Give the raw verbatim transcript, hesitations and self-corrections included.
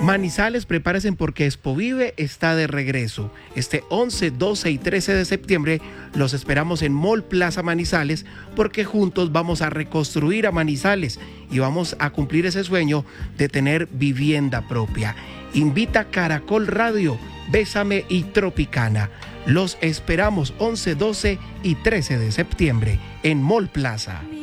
Manizales, prepárense porque Expo Vive está de regreso. Este once, doce y trece de septiembre los esperamos en Mall Plaza Manizales porque juntos vamos a reconstruir a Manizales y vamos a cumplir ese sueño de tener vivienda propia. Invita Caracol Radio, Bésame y Tropicana. Los esperamos once, doce y trece de septiembre en Mall Plaza.